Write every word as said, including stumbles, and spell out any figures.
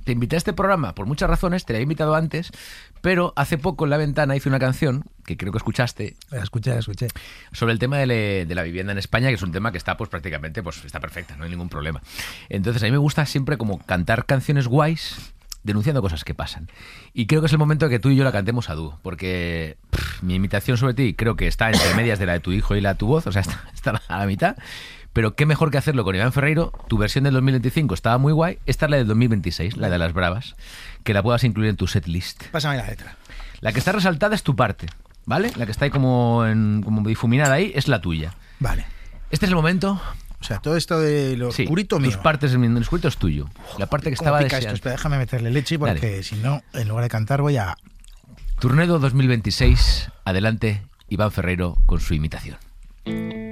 te invité a este programa por muchas razones, te la he invitado antes, pero hace poco en La Ventana hice una canción, que creo que escuchaste. La escuché, la escuché. Sobre el tema de, le, de la vivienda en España, que es un tema que está pues prácticamente, pues está perfecta, no hay ningún problema. Entonces a mí me gusta siempre como cantar canciones guays denunciando cosas que pasan. Y creo que es el momento de que tú y yo la cantemos a dúo, porque pff, mi imitación sobre ti creo que está entre medias de la de tu hijo y la de tu voz, o sea, está, está a la mitad. Pero qué mejor que hacerlo con Iván Ferreiro. Tu versión del dos mil veinticinco estaba muy guay. Esta es la del dos mil veintiséis, la de Las Bravas, que la puedas incluir en tu setlist. Pásame la letra. La que está resaltada es tu parte, ¿vale? La que está ahí como, en, como difuminada ahí es la tuya. Vale. Este es el momento. O sea, todo esto de lo Sí, oscurito mío. tus partes, el oscurito es tuyo. La parte que ¿Cómo estaba pica esto? deseando. Espera, déjame meterle leche porque Dale. si no, en lugar de cantar voy a... Turnedo dos mil veintiséis. Adelante, Iván Ferreiro con su imitación.